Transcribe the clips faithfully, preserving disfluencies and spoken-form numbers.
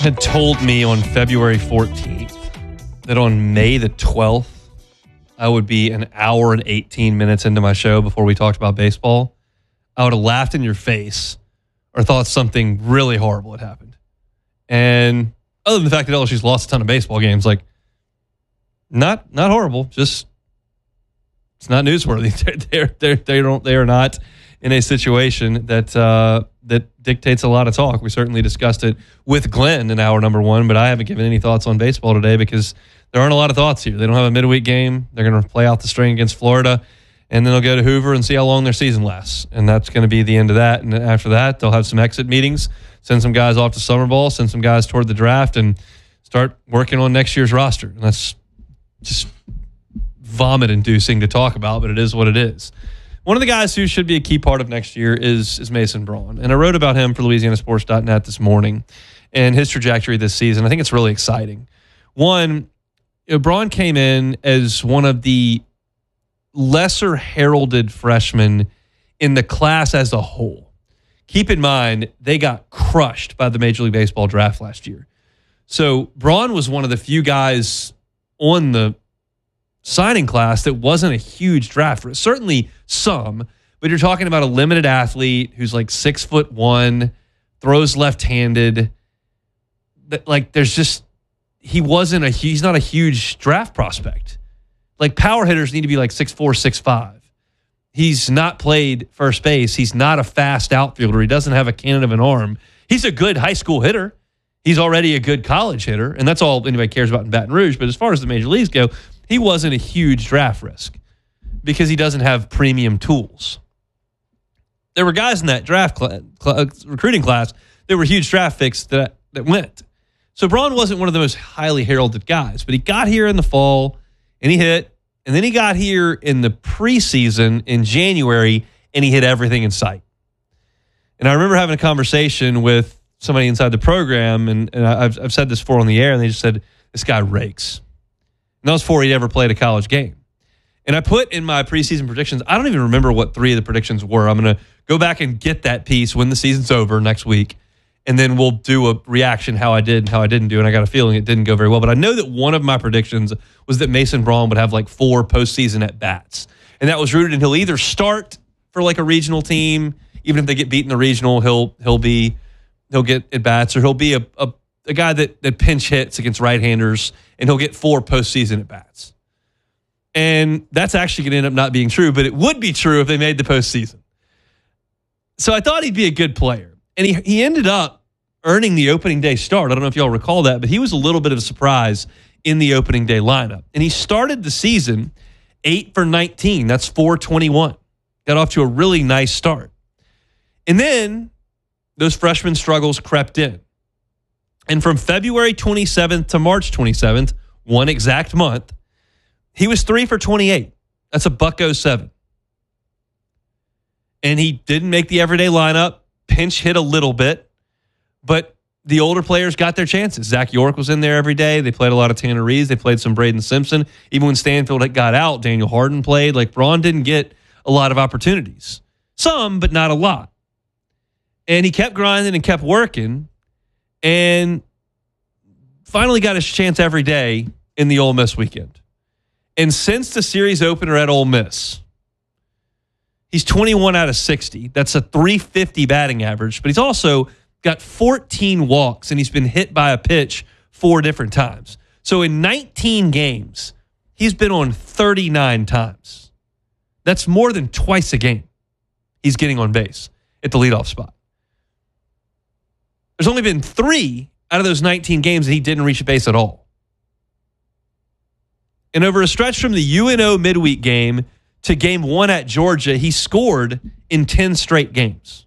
had told me on February fourteenth that on May the twelfth, I would be an hour and eighteen minutes into my show before we talked about baseball, I would have laughed in your face or thought something really horrible had happened. And other than the fact that L S U's lost a ton of baseball games, like, not not horrible, just it's not newsworthy. They're, they're, they're, they don't, they are not in a situation that uh, that dictates a lot of talk. We certainly discussed it with Glenn in hour number one, but I haven't given any thoughts on baseball today because there aren't a lot of thoughts here. They don't have a midweek game. They're going to play out the string against Florida, and then they'll go to Hoover and see how long their season lasts. And that's going to be the end of that. And after that, they'll have some exit meetings, send some guys off to summer ball, send some guys toward the draft, and start working on next year's roster. And that's just vomit-inducing to talk about, but it is what it is. One of the guys who should be a key part of next year is, is Mason Braun. And I wrote about him for Louisiana Sports dot net this morning and his trajectory this season. I think it's really exciting. One, you know, Braun came in as one of the lesser heralded freshmen in the class as a whole. Keep in mind, they got crushed by the Major League Baseball draft last year. So Braun was one of the few guys on the signing class that wasn't a huge draft. Certainly some, but you're talking about a limited athlete who's like six foot one, throws left-handed. Like there's just, he wasn't a, he's not a huge draft prospect. Like power hitters need to be like six four, six five. He's not played first base. He's not a fast outfielder. He doesn't have a cannon of an arm. He's a good high school hitter. He's already a good college hitter, and that's all anybody cares about in Baton Rouge. But as far as the major leagues go, he wasn't a huge draft risk because he doesn't have premium tools. There were guys in that draft cl- cl- recruiting class that were huge draft picks that, that went. So Braun wasn't one of the most highly heralded guys, but he got here in the fall, and he hit, and then he got here in the preseason in January, and he hit everything in sight. And I remember having a conversation with somebody inside the program, and, and I've, I've said this before on the air, and they just said, this guy rakes. And that was before he'd ever played a college game. And I put in my preseason predictions, I don't even remember what three of the predictions were. I'm going to go back and get that piece when the season's over next week, and then we'll do a reaction how I did and how I didn't do. And I got a feeling it didn't go very well. But I know that one of my predictions was that Mason Braun would have like four postseason at-bats. And that was rooted in he'll either start for like a regional team, even if they get beat in the regional, he'll he'll be he'll get at-bats, or he'll be a, a, a guy that, that pinch hits against right-handers, and he'll get four postseason at-bats. And that's actually going to end up not being true, but it would be true if they made the postseason. So I thought he'd be a good player. And he, he ended up earning the opening day start. I don't know if y'all recall that, but he was a little bit of a surprise in the opening day lineup. And he started the season eight for nineteen. That's four twenty-one. Got off to a really nice start. And then those freshman struggles crept in. And from February twenty-seventh to March twenty-seventh, one exact month, he was three for twenty-eight. That's a buck oh seven. And he didn't make the everyday lineup, pinch hit a little bit, but the older players got their chances. Zach York was in there every day. They played a lot of Tanner Reeves. They played some Braden Simpson. Even when Stanfield got out, Daniel Harden played. Like Braun didn't get a lot of opportunities. Some, but not a lot. And he kept grinding and kept working, and finally got his chance every day in the Ole Miss weekend. And since the series opener at Ole Miss, he's twenty-one out of sixty. That's a three fifty batting average, but he's also got fourteen walks, and he's been hit by a pitch four different times. So in nineteen games, he's been on thirty-nine times. That's more than twice a game he's getting on base at the leadoff spot. There's only been three out of those nineteen games that he didn't reach a base at all. And over a stretch from the U N O midweek game to game one at Georgia, he scored in ten straight games.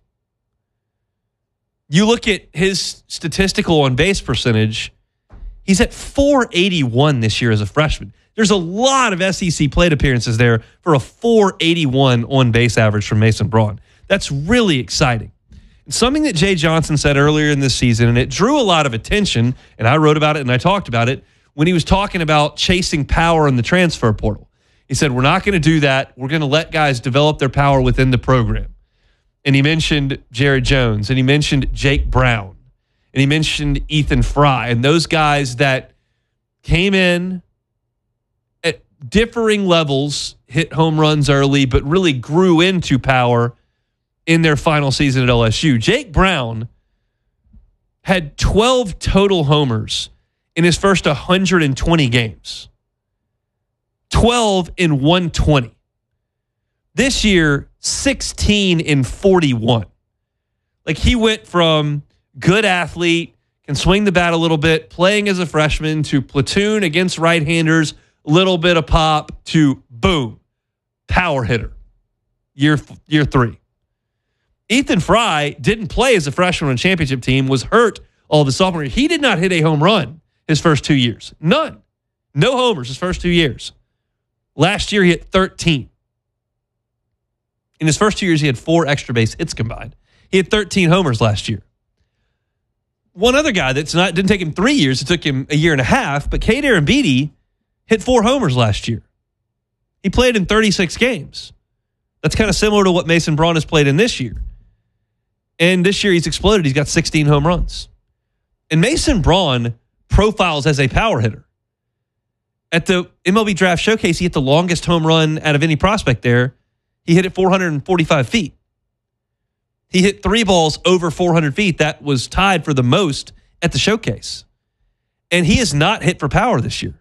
You look at his statistical on-base percentage, he's at four eighty-one this year as a freshman. There's a lot of S E C plate appearances there for a four eighty-one on-base average from Mason Braun. That's really exciting. Something that Jay Johnson said earlier in this season, and it drew a lot of attention, and I wrote about it and I talked about it, when he was talking about chasing power in the transfer portal. He said, we're not going to do that. We're going to let guys develop their power within the program. And he mentioned Jared Jones, and he mentioned Jake Brown. and he mentioned Ethan Fry, and those guys that came in at differing levels, hit home runs early, but really grew into power in their final season at L S U. Jake Brown had twelve total homers in his first one hundred twenty games. twelve in one hundred twenty. This year, sixteen in forty-one. Like, he went from good athlete, can swing the bat a little bit, playing as a freshman, to platoon against right-handers, little bit of pop, to boom, power hitter. Year year three. Ethan Fry didn't play as a freshman on a championship team, was hurt all of his sophomore year. He did not hit a home run his first two years. None. No homers his first two years. Last year, he hit thirteen. In his first two years, he had four extra base hits combined. He had thirteen homers last year. One other guy that's not didn't take him three years, it took him a year and a half, but Cade Arambidi hit four homers last year. He played in thirty-six games. That's kind of similar to what Mason Braun has played in this year. And this year he's exploded. He's got sixteen home runs. And Mason Braun profiles as a power hitter. At the M L B Draft Showcase, he hit the longest home run out of any prospect there. He hit it four hundred forty-five feet. He hit three balls over four hundred feet. That was tied for the most at the Showcase. And he has not hit for power this year.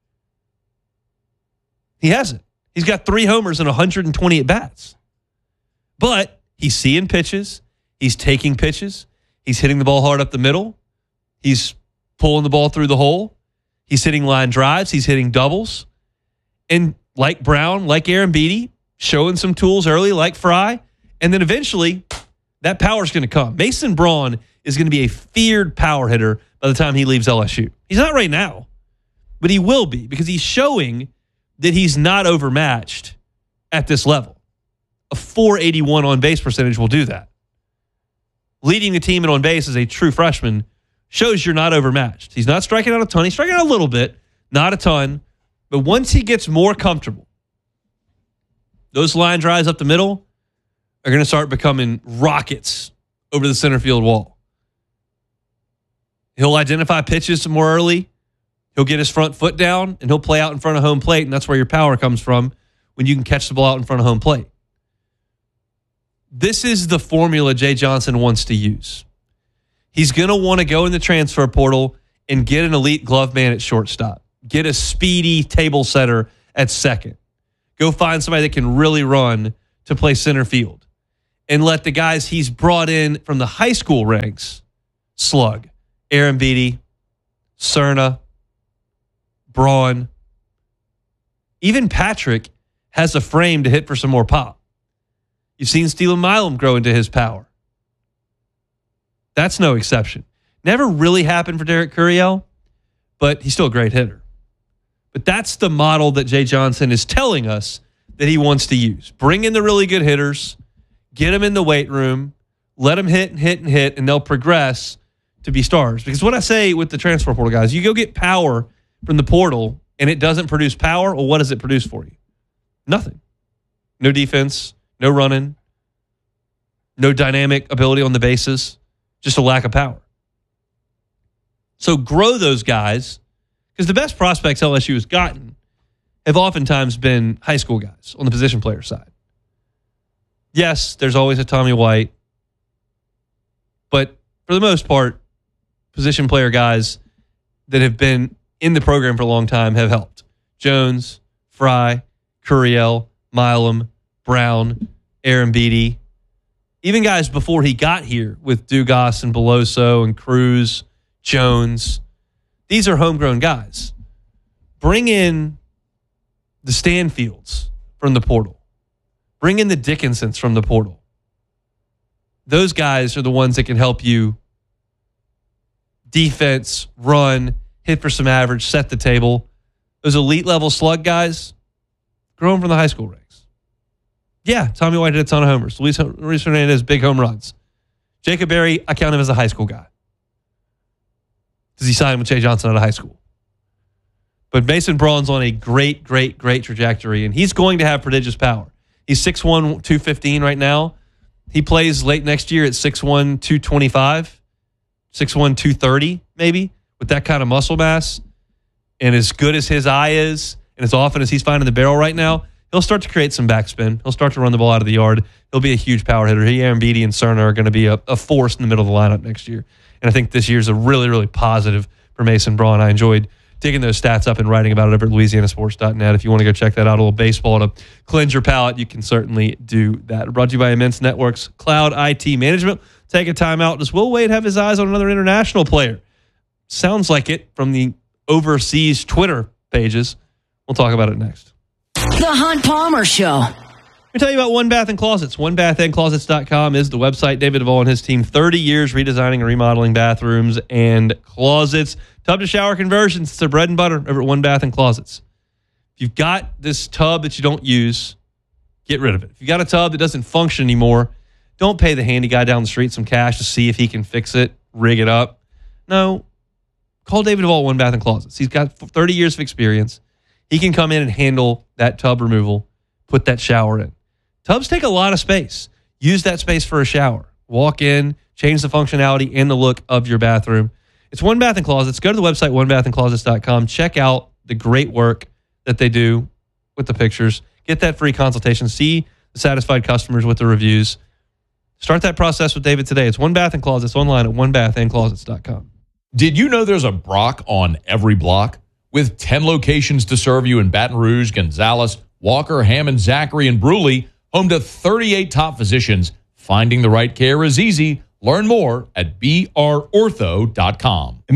He hasn't. He's got three homers and one hundred twenty at-bats. But he's seeing pitches. He's taking pitches. He's hitting the ball hard up the middle. He's pulling the ball through the hole. He's hitting line drives. He's hitting doubles. And like Brown, like Arambidi, showing some tools early like Fry. And then eventually, that power's going to come. Mason Braun is going to be a feared power hitter by the time he leaves L S U. He's not right now, but he will be because he's showing that he's not overmatched at this level. A four eighty-one on-base percentage will do that. Leading the team in on-base as a true freshman shows you're not overmatched. He's not striking out a ton. He's striking out a little bit, not a ton. But once he gets more comfortable, those line drives up the middle are going to start becoming rockets over the center field wall. He'll identify pitches more early. He'll get his front foot down, and he'll play out in front of home plate, and that's where your power comes from when you can catch the ball out in front of home plate. This is the formula Jay Johnson wants to use. He's going to want to go in the transfer portal and get an elite glove man at shortstop. Get a speedy table setter at second. Go find somebody that can really run to play center field. And let the guys he's brought in from the high school ranks slug. Arambidi, Cerna, Braun. Even Patrick has a frame to hit for some more pop. You've seen Steven Milam grow into his power. That's no exception. Never really happened for Derek Curiel, but he's still a great hitter. But that's the model that Jay Johnson is telling us that he wants to use. Bring in the really good hitters, get them in the weight room, let them hit and hit and hit, and they'll progress to be stars. Because what I say with the transfer portal guys, you go get power from the portal and it doesn't produce power, well, what does it produce for you? Nothing. No defense, no running, no dynamic ability on the bases, just a lack of power. So grow those guys, because the best prospects L S U has gotten have oftentimes been high school guys on the position player side. Yes, there's always a Tommy White, but for the most part, position player guys that have been in the program for a long time have helped. Jones, Fry, Curiel, Milam, Brown, Arambidi, even guys before he got here with Dugas and Beloso and Cruz, Jones. These are homegrown guys. Bring in the Stanfields from the portal. Bring in the Dickinsons from the portal. Those guys are the ones that can help you defense, run, hit for some average, set the table. Those elite level slug guys, grow them from the high school ranks. Yeah, Tommy White hit a ton of homers. Luis, Luis Hernandez, big home runs. Jacob Berry, I count him as a high school guy. Does he sign with Jay Johnson out of high school? But Mason Braun's on a great, great, great trajectory, and he's going to have prodigious power. He's six one, two fifteen right now. He plays late next year at six one, two twenty-five. six one, two thirty maybe, with that kind of muscle mass, and as good as his eye is, and as often as he's finding the barrel right now, he'll start to create some backspin. He'll start to run the ball out of the yard. He'll be a huge power hitter. He, Aaron Beatty, and Cerner are going to be a, a force in the middle of the lineup next year. And I think this year's a really, really positive for Mason Braun. I enjoyed digging those stats up and writing about it over at Louisiana Sports dot net. If you want to go check that out, a little baseball to cleanse your palate, you can certainly do that. Brought to you by Immense Networks Cloud I T Management. Take a time out. Does Will Wade have his eyes on another international player? Sounds like it from the overseas Twitter pages. We'll talk about it next. The Hunt Palmer Show. Let me tell you about One Bath and Closets. one bath and closets dot com is the website. David Duvall and his team, thirty years redesigning and remodeling bathrooms and closets. Tub to shower conversions. It's their bread and butter over at One Bath and Closets. If you've got this tub that you don't use, get rid of it. If you've got a tub that doesn't function anymore, don't pay the handy guy down the street some cash to see if he can fix it, rig it up. No, call David Duvall at One Bath and Closets. He's got thirty years of experience. He can come in and handle that tub removal, put that shower in. Tubs take a lot of space. Use that space for a shower. Walk in, change the functionality and the look of your bathroom. It's One Bath and Closets. Go to the website, one bath and closets dot com. Check out the great work that they do with the pictures. Get that free consultation. See the satisfied customers with the reviews. Start that process with David today. It's One Bath and Closets online at one bath and closets dot com. Did you know there's a Brock on every block? With ten locations to serve you in Baton Rouge, Gonzales, Walker, Hammond, Zachary, and Bruley, home to thirty-eight top physicians, finding the right care is easy. Learn more at b r ortho dot com.